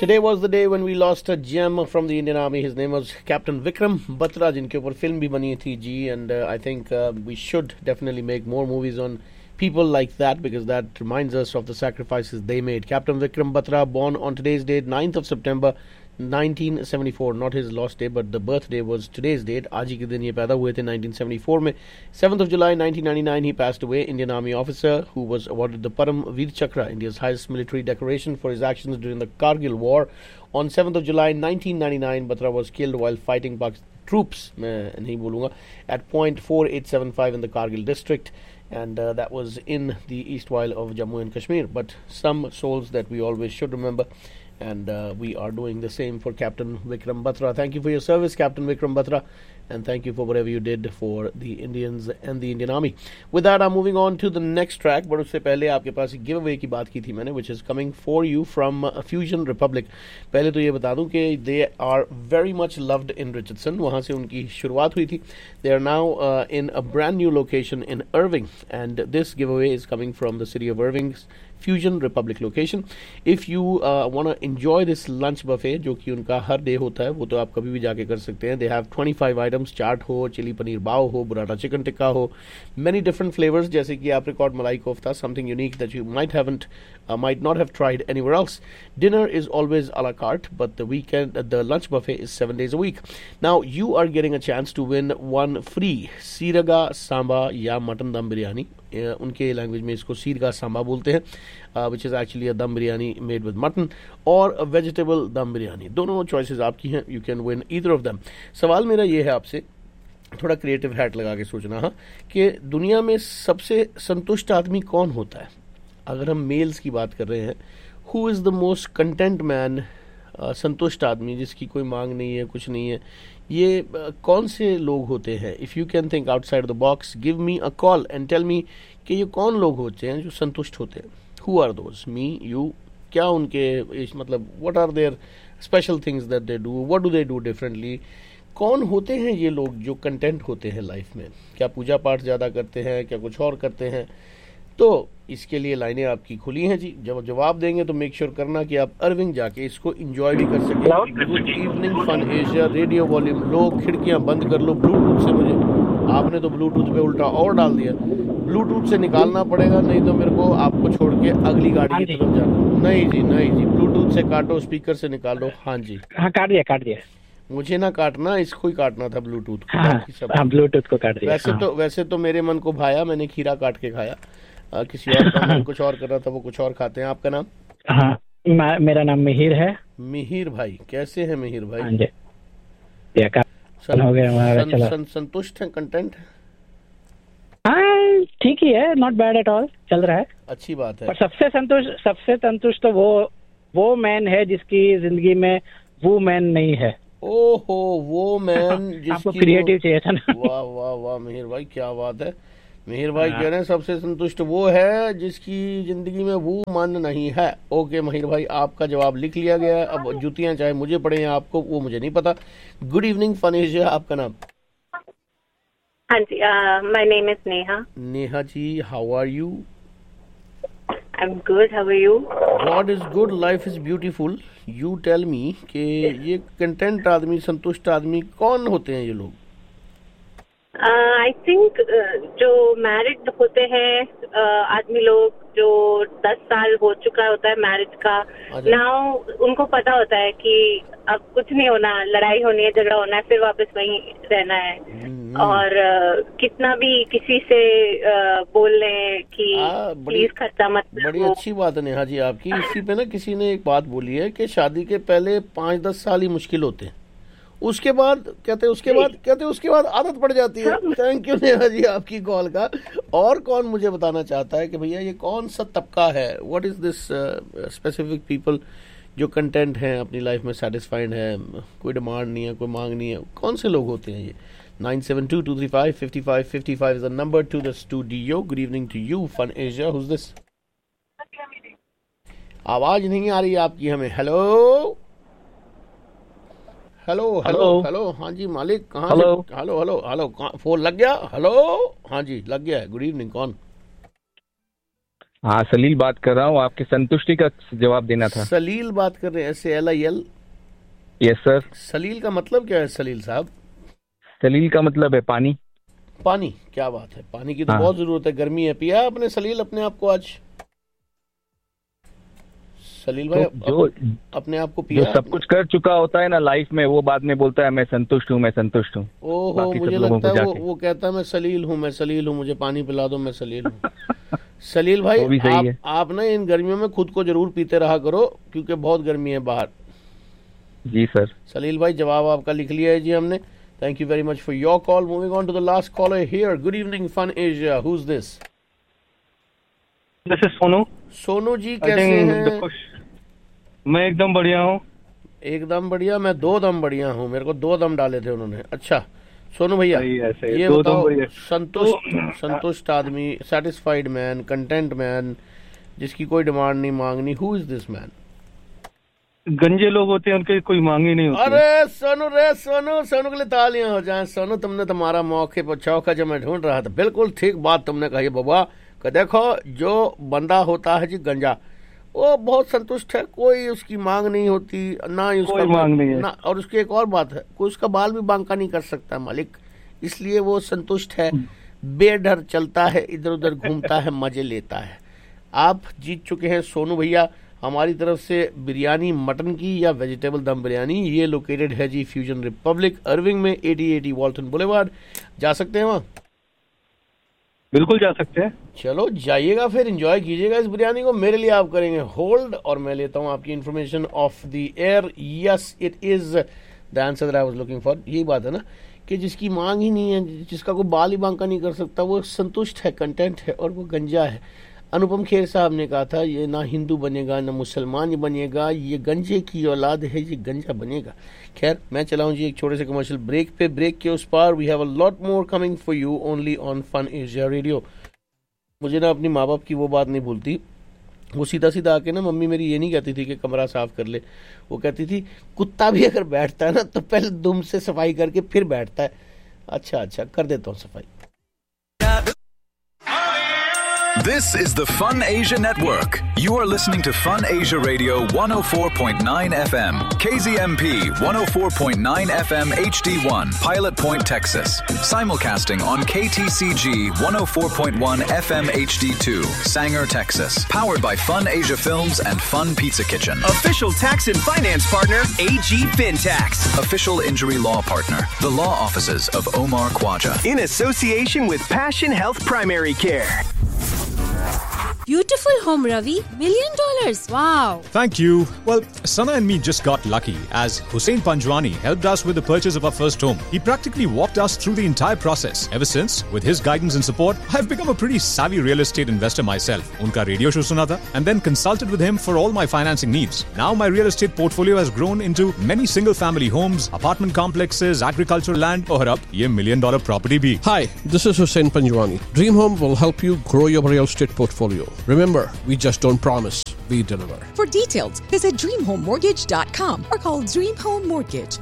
Today was the day when we lost a gem from the Indian Army. His name was Captain Vikram Batra, जिनके ऊपर film भी बनी थी जी. And I think we should definitely make more movies on people like that because that reminds us of the sacrifices they made. Captain Vikram Batra, born on today's date, 9th of September 1974, not his lost day but the birthday was today's date. आज ही के दिन ये पैदा हुए थे 1974 में. 7th of July 1999 he passed away. Indian Army officer who was awarded the Param Veer Chakra, India's highest military decoration, for his actions during the Kargil war. On 7th of July 1999 Batra was killed while fighting Pakistan troops, मैं नहीं बोलूँगा, at point 4875 in the Kargil district. And that was in the Eastwhile of Jammu and Kashmir. But some souls that we always should remember. And we are doing the same for Captain Vikram Batra. Thank you for your service, Captain Vikram Batra. And thank you for whatever you did for the Indians and the Indian Army. With that, I'm moving on to the next track. But उससे पहले आपके पास एक giveaway की बात की थी मैंने, which is coming for you from Fusion Republic. पहले तो ये बता दूं कि they are very much loved in Richardson. वहाँ से उनकी शुरुआत हुई थी. They are now in a brand new location in Irving. And this giveaway is coming from the city of Irving's Fusion Republic location. If you want to enjoy this lunch buffet, जो कि उनका हर day होता है, वो तो आप कभी भी जाके कर सकते हैं. They have 25 items, चाट हो, चिली पनीर बाव हो, बुराटा चिकन टिक्का हो, many different flavors जैसे कि apricot मलाई kofta, something unique that you might not have tried anywhere else. Dinner is always a la carte, but the lunch buffet is 7 days a week. Now you are getting a chance to win one free सीरगा Samba या mutton दम बिरयानी. उनके language में इसको सीरगा सांबा बोलते हैं, which is actually a dum biryani made with mutton or a vegetable dum biryani. दोनों choices आपकी हैं. You can win either of them. सवाल मेरा ये है आपसे, थोड़ा क्रिएटिव हैट लगा के सोचना, हाँ, कि दुनिया में सबसे संतुष्ट आदमी कौन होता है. अगर हम मेल्स की बात कर रहे हैं, who is the most content man, संतुष्ट आदमी जिसकी कोई मांग नहीं है, कुछ नहीं है, ये कौन से लोग होते हैं. If you can think outside the box, give me a call and tell me कि ये कौन लोग होते हैं जो संतुष्ट होते हैं. Who are those, me, you, क्या उनके मतलब what are their special things that they do, what do they do differently. कौन होते हैं ये लोग जो कंटेंट होते हैं लाइफ में. क्या पूजा पाठ ज़्यादा करते हैं, क्या कुछ और करते हैं. तो इसके लिए लाइनें आपकी खुली हैं जी. जब जवाब देंगे तो मेक श्योर करना कि आप अर्विंग जाके इसको एंजॉय भी कर सकें. Good evening fun Asia, radio volume low, खिड़कियां बंद कर लो. ब्लूटूथ से मुझे, आपने तो ब्लूटूथ पे उल्टा और डाल दिया. ब्लूटूथ से निकालना पड़ेगा, नहीं तो मेरे को आपको छोड़ के अगली गाड़ी की तरफ जाना. नहीं जी, नहीं जी, ब्लूटूथ से काटो, स्पीकर से निकालो. हाँ जी, हाँ काट दिया. मुझे ना काटना, इसको ही काटना था, ब्लूटूथ को. हाँ, ब्लूटूथ को काट दिया. वैसे तो मेरे मन को भाया, मैंने खीरा काट के खाया. किसी और का मन कुछ और कर रहा था, वो कुछ और खाते हैं. आपका नाम? हाँ, मेरा नाम मिहिर है. मिहिर भाई, कैसे हैं मिहिर भाई? हाँ जी, हो गया. संतुष्ट हैं, कंटेंट? हाँ ठीक ही है, नॉट बैड एट ऑल, चल रहा है. अच्छी बात है. और सबसे संतुष्ट तो वो मैन है जिसकी जिंदगी में वो मैन नहीं है. ओहो, वो मैन जिसकी आपको क्रिएटिव चाहिए था ना. वाह वाह वाह मिहिर भाई, क्या बात है. मिहिर भाई कह रहे हैं सबसे संतुष्ट वो है जिसकी जिंदगी में वो मन नहीं है. ओके मिहिर भाई, आपका जवाब लिख लिया गया. अब जूतियां चाहे मुझे पड़े या आपको, वो मुझे नहीं पता. गुड इवनिंग फन एशिया, आपका नाम? हाँ जी, my name is Neha. Neha ji, how are you? I am good, how are you? God is good, life is beautiful. You tell me कि ये कंटेंट आदमी, संतुष्ट आदमी कौन होते हैं ये लोग? आई थिंक जो मैरिड होते हैं आदमी लोग, जो 10 साल हो चुका होता है मैरिज का, नाउ उनको पता होता है कि अब कुछ नहीं होना, लड़ाई होनी है, झगड़ा होना है, फिर वापस वहीं रहना है. और कितना भी किसी से बोल लें कि प्लीज खर्चा मत. बड़ी अच्छी बात है नेहा जी आपकी. इसी पे ना किसी ने एक बात बोली है कि शादी के पहले 5-10 साल ही मुश्किल होते हैं, उसके बाद उसके बाद आदत पड़ जाती है. थैंक यू नेहा जी आपकी कॉल का. और कौन मुझे बताना चाहता है कि भैया ये कौन सा तबका है, what is this specific people जो कंटेंट हैं, अपनी लाइफ में सेटिस्फाइड है, कोई डिमांड नहीं है, कोई मांग नहीं है. कौन से लोग होते हैं ये? 9722355555 is the number to the studio. Good evening to you, Fun Asia. Who's this? आवाज नहीं आ रही आपकी हमें. Hello hello hello hello. हाँ जी मालिक, कहाँ से? हेलो हेलो हेलो, फोन लग गया? हेलो, हाँ जी लग गया है. गुड इवनिंग, कौन? हाँ, सलील बात कर रहा हूँ, आपकी संतुष्टि का जवाब देना था। सलील बात कर रहे हैं, SALIL? Yes sir. सलील का मतलब क्या है सलील साहब? सलील का मतलब है पानी। पानी, क्या बात है, पानी की तो हाँ। बहुत जरूरत है, गर्मी है। पिया आपने सलील अपने आप को आज? सलील भाई जो अपने आप को पिया? जो सब कुछ कर चुका होता है ना लाइफ में, वो बाद में बोलता है मैं संतुष्ट हूँ, मैं संतुष्ट हूँ। ओहो, मुझे लगता है वो कहता है मैं सलील हूँ, मैं सलील हूँ, मुझे पानी पिला दो, मैं सलील हूँ। सलील भाई आप ना इन गर्मियों में खुद को जरूर पीते रहा करो, क्योंकि बहुत गर्मी है बाहर। जी सर। सलील भाई जवाब आपका लिख लिया है जी हमने। Thank you very much for your call. Moving on to the last caller here. Good evening fun Asia, who is this? This is Sonu. Sonu ji कैसे हैं? मैं एकदम बढ़िया हूँ। एकदम बढ़िया, मैं 2 दम बढ़िया हूँ, मेरे को 2 दम डाले थे उन्होंने। अच्छा सोनू भैया, ये बताओ, संतुष्ट आदमी, सेटिस्फाइड मैन, कंटेंट मैन, जिसकी कोई डिमांड नहीं मांगनी, हु इज दिस मैन? गंजे लोग होते हैं, उनकी कोई मांग ही नहीं होती। अरे सोनू के लिए तालियां हो जाएं। सोनू, तुमने तुम्हारा मौके पर चौका जब मैं ढूंढ रहा था, बिल्कुल ठीक बात तुमने कही बाबा। देखो जो बंदा होता है जी गंजा, वो बहुत संतुष्ट है, कोई उसकी मांग नहीं होती, ना ही उसका मांग नहीं है ना। और उसकी एक और बात है, कोई उसका बाल भी बांका नहीं कर सकता मालिक, इसलिए वो संतुष्ट है, बेडर चलता है, इधर उधर घूमता है, मजे लेता है। आप जीत चुके हैं सोनू भैया हमारी तरफ से बिरयानी मटन की या वेजिटेबल दम बिरयानी। ये लोकेटेड है जी फ्यूजन रिपब्लिक अर्विंग में, 8080 वॉल्टन बुलेवार्ड। जा सकते हैं वहाँ? बिल्कुल जा सकते हैं। चलो जाइएगा, फिर एंजॉय कीजिएगा इस बिरयानी को। मेरे लिए आप करेंगे होल्ड और मैं लेता हूँ आपकी information of the air. Yes, it is the answer that I was looking for. यही बात है ना कि जिसकी मांग ही नहीं है, जिसका कोई बाल ही बांका नहीं कर सकता, वो संतुष्ट है, कंटेंट है और वो गंजा है। अनुपम खेर साहब ने कहा था ये ना हिंदू बनेगा ना मुसलमान बनेगा, ये गंजे की औलाद है, ये गंजा बनेगा। खैर मैं चला हूँ जी एक छोटे से कमर्शियल ब्रेक पे। ब्रेक के उस पार we have a lot more coming for you only on fun Asia radio. मुझे ना अपनी माँ बाप की वो बात नहीं भूलती, वो सीधा सीधा आके ना, मम्मी मेरी ये नहीं कहती थी कि कमरा साफ कर ले, वो कहती थी कुत्ता भी अगर बैठता है ना तो पहले दुम से सफाई करके फिर बैठता है। अच्छा कर देता हूँ सफाई। This is the Fun Asia Network. You are listening to Fun Asia Radio 104.9 FM, KZMP 104.9 FM HD1, Pilot Point, Texas. Simulcasting on KTCG 104.1 FM HD2, Sanger, Texas. Powered by Fun Asia Films and Fun Pizza Kitchen. Official tax and finance partner, AG FinTax. Official injury law partner, the law offices of Omar Khwaja. In association with Passion Health Primary Care. Beautiful home, Ravi. $1 million. Wow. Thank you. Well, Sana and me just got lucky as Hussein Panjwani helped us with the purchase of our first home. He practically walked us through the entire process. Ever since, with his guidance and support, I've become a pretty savvy real estate investor myself. Unka radio show suna tha and then consulted with him for all my financing needs. Now my real estate portfolio has grown into many single family homes, apartment complexes, agricultural land और अब ये $1 million property भी. Hi, this is Hussein Panjwani. Dream Home will help you grow your real estate portfolio. Remember, we just don't promise, we deliver. For details, visit dreamhomemortgage.com or call Dream Home Mortgage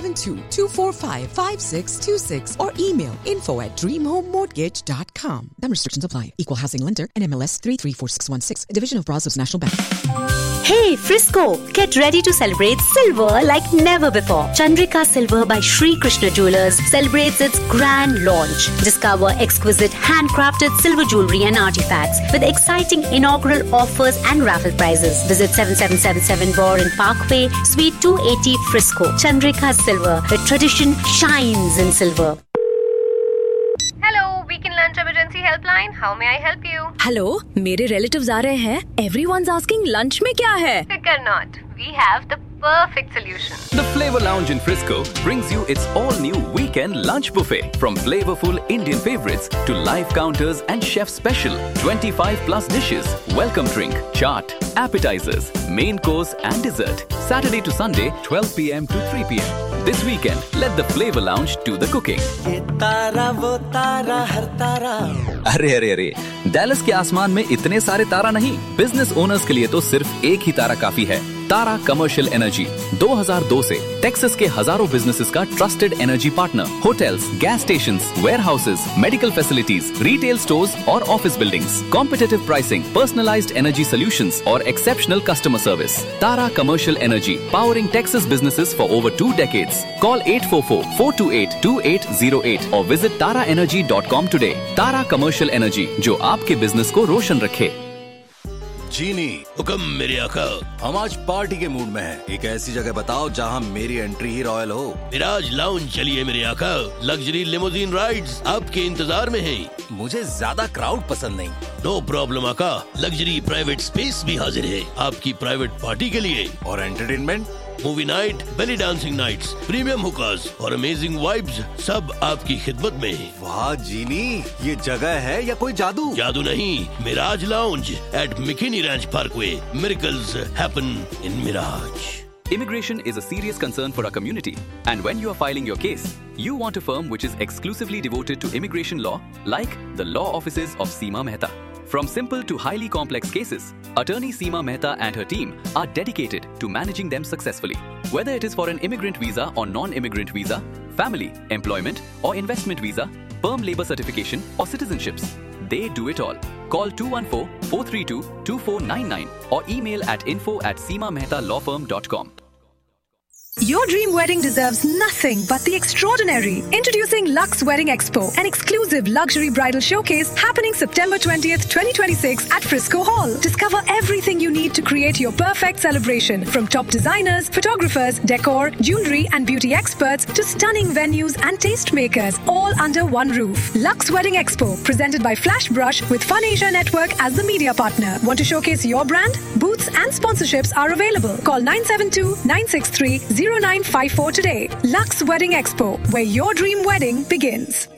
972-245-5626 or email info@dreamhomemortgage.com. Some restrictions apply. Equal housing lender, NMLS 334616, a division of Brazos National Bank. Hey, Frisco! Get ready to celebrate silver like never before. Chandrika Silver by Sri Krishna Jewelers celebrates its grand launch. Discover exquisite handcrafted silver jewelry and artifacts with exciting inaugural offers and raffle prizes. Visit 7777 Boren Parkway, Suite 280, Frisco. Chandrika Silver, the tradition shines in silver. Hello, Weekend Lunch Emergency Helpline. How may I help you? Hello, मेरे relatives आ रहे हैं. Everyone's asking lunch में क्या है? Fear not. We have the perfect solution. The Flavor Lounge in Frisco brings you its all-new weekend lunch buffet. From flavorful Indian favorites to live counters and chef special 25+ dishes, welcome drink, chaat, appetizers, main course and dessert. Saturday to Sunday, 12 p.m. to 3 p.m. This weekend, let the Flavor Lounge do the cooking. अरे Dallas के आसमान में इतने सारे तारा नहीं, business owners के लिए तो सिर्फ एक ही तारा काफी है, तारा कमर्शियल एनर्जी 2002 से टेक्सास के हजारों बिजनेसेस का trusted energy partner. Hotels, gas stations, warehouses, medical facilities, retail stores और office buildings, competitive pricing, personalised energy solutions और exceptional customer service. Tara commercial energy, powering Texas businesses for over 2 decades. Call 844-428-2808 or visit taraenergy.com today. Tara Commercial Energy, जो आपके business को रोशन रखे। जीनी, हुक्म मेरे आका। हम आज पार्टी के मूड में हैं। एक ऐसी जगह बताओ जहां मेरी एंट्री ही रॉयल हो। मिराज लाउंज चलिए मेरे आका। लग्जरी लिमोजीन राइड्स आपके इंतजार में हैं। मुझे ज्यादा क्राउड पसंद नहीं। नो प्रॉब्लम आका, लग्जरी प्राइवेट स्पेस भी हाजिर है आपकी प्राइवेट पार्टी के लिए। और entertainment, movie night, belly dancing nights, premium हुकास और अमेजिंग वाइब्स सब आपकी खिदमत में। वाह जीनी, ये जगह है या कोई जादू? जादू नहीं, Miraj lounge eight मिकिनी ranch Parkway. Miracles happen in Miraj. Immigration is a serious concern for our community, and when you are filing your case, you want a firm which is exclusively devoted to immigration law, like the law offices of Seema Mehta. From simple to highly complex cases, attorney Seema Mehta and her team are dedicated to managing them successfully. Whether it is for an immigrant visa or non-immigrant visa, family, employment or investment visa, perm labor certification or citizenships, they do it all. Call 214-432-2499 or email at info@seemamehtalaw.com. Your dream wedding deserves nothing but the extraordinary. Introducing Lux Wedding Expo, an exclusive luxury bridal showcase happening September 20th, 2026 at Frisco Hall. Discover everything you need to create your perfect celebration, from top designers, photographers, decor, jewelry and beauty experts to stunning venues and tastemakers, all under one roof. Lux Wedding Expo, presented by Flash Brush with Fun Asia Network as the media partner. Want to showcase your brand? Booths and sponsorships are available. Call 972-963-0954 today. Lux Wedding Expo, where your dream wedding begins.